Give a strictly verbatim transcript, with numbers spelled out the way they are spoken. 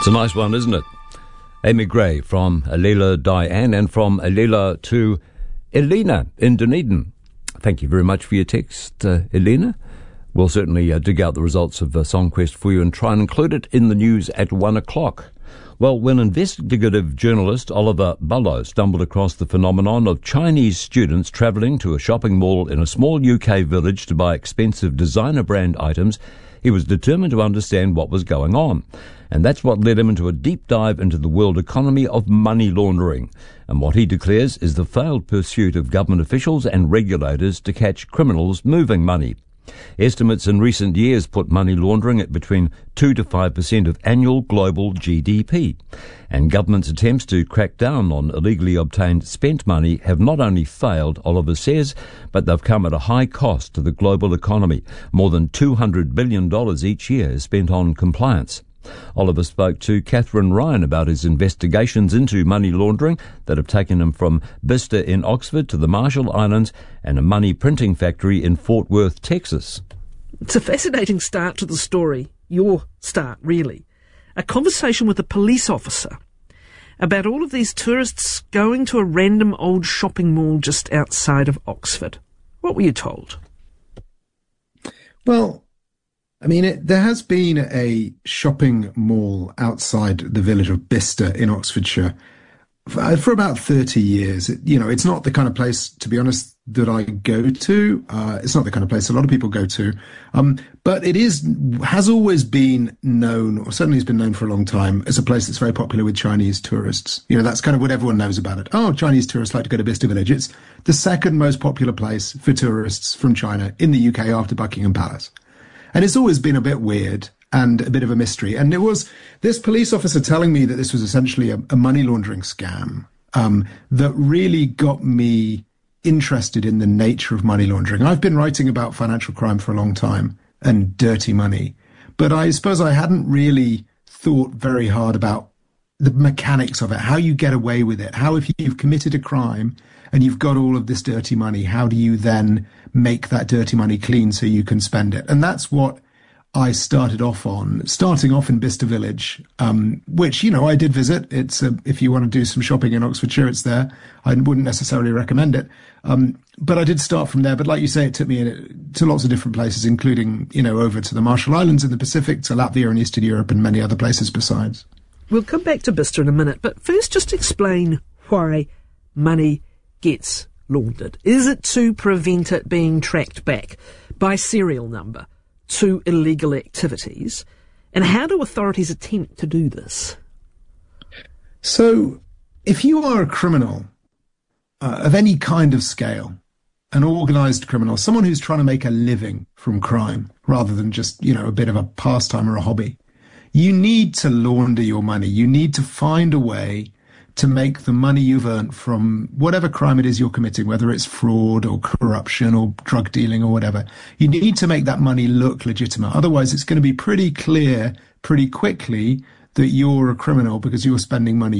It's a nice one, isn't it? Amy Gray from Alila Diane and from Alila to Elena in Dunedin. Thank you very much for your text, uh, Elena. We'll certainly uh, dig out the results of uh, SongQuest for you and try and include it in the news at one o'clock. Well, when investigative journalist Oliver Bullough stumbled across the phenomenon of Chinese students travelling to a shopping mall in a small U K village to buy expensive designer brand items, he was determined to understand what was going on. And that's what led him into a deep dive into the world economy of money laundering, and what he declares is the failed pursuit of government officials and regulators to catch criminals moving money. Estimates in recent years put money laundering at between two to five percent of annual global G D P. And government's attempts to crack down on illegally obtained spent money have not only failed, Oliver says, but they've come at a high cost to the global economy. More than two hundred billion dollars each year is spent on compliance. Oliver spoke to Catherine Ryan about his investigations into money laundering that have taken him from Bicester in Oxford to the Marshall Islands and a money printing factory in Fort Worth, Texas. It's a fascinating start to the story, your start really. A conversation with a police officer about all of these tourists going to a random old shopping mall just outside of Oxford. What were you told? Well, I mean, it, there has been a shopping mall outside the village of Bicester in Oxfordshire for, for about thirty years. It, you know, it's not the kind of place, to be honest, that I go to. Uh, it's not the kind of place a lot of people go to. Um, but it is, has always been known, or certainly has been known for a long time, as a place that's very popular with Chinese tourists. You know, that's kind of what everyone knows about it. Oh, Chinese tourists like to go to Bicester Village. It's the second most popular place for tourists from China in the U K after Buckingham Palace. And it's always been a bit weird and a bit of a mystery. And it was this police officer telling me that this was essentially a, a money laundering scam um, that really got me interested in the nature of money laundering. I've been writing about financial crime for a long time and dirty money, but I suppose I hadn't really thought very hard about the mechanics of it, how you get away with it, how if you've committed a crime and you've got all of this dirty money, how do you then make that dirty money clean so you can spend it? And that's what I started off on, starting off in Bicester Village, um, which, you know, I did visit. It's a, if you want to do some shopping in Oxfordshire, it's there. I wouldn't necessarily recommend it. Um, but I did start from there. But like you say, it took me in, to lots of different places, including, you know, over to the Marshall Islands in the Pacific, to Latvia and Eastern Europe and many other places besides. We'll come back to Bicester in a minute, but first just explain why money gets laundered. Is it to prevent it being tracked back by serial number to illegal activities? And how do authorities attempt to do this? So, if you are a criminal uh, of any kind of scale, an organised criminal, someone who's trying to make a living from crime rather than just, you know, a bit of a pastime or a hobby, you need to launder your money. You need to find a way to make the money you've earned from whatever crime it is you're committing, whether it's fraud or corruption or drug dealing or whatever. You need to make that money look legitimate. Otherwise, it's going to be pretty clear pretty quickly that you're a criminal because you're spending money